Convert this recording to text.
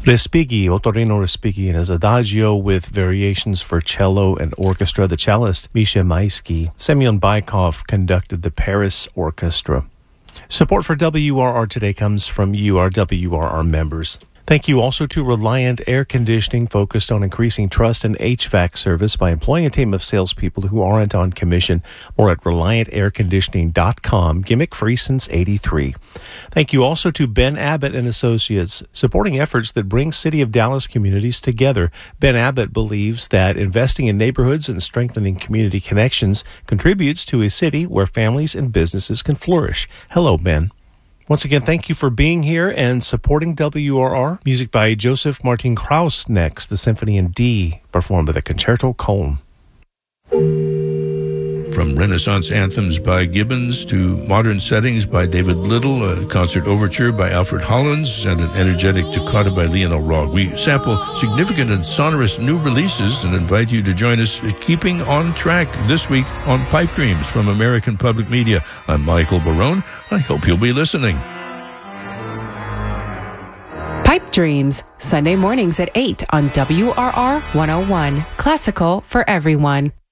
Respighi, Ottorino Respighi, and his Adagio with variations for cello and orchestra. The cellist, Misha Maisky. Semyon Baikov conducted the Paris Orchestra. Support for WRR today comes from you, our WRR members. Thank you also to Reliant Air Conditioning, focused on increasing trust in HVAC service by employing a team of salespeople who aren't on commission. More at ReliantAirConditioning.com, gimmick free since '83. Thank you also to Ben Abbott and Associates, supporting efforts that bring City of Dallas communities together. Ben Abbott believes that investing in neighborhoods and strengthening community connections contributes to a city where families and businesses can flourish. Hello, Ben. Once again, thank you for being here and supporting WRR. Music by Joseph Martin Krauss next, the Symphony in D, performed by the Concerto Köln. From Renaissance anthems by Gibbons to modern settings by David Little, a concert overture by Alfred Hollins, and an energetic toccata by Lionel Rogge. We sample significant and sonorous new releases and invite you to join us keeping on track this week on Pipe Dreams from American Public Media. I'm Michael Barone. I hope you'll be listening. Pipe Dreams, Sunday mornings at 8 on WRR 101. Classical for everyone.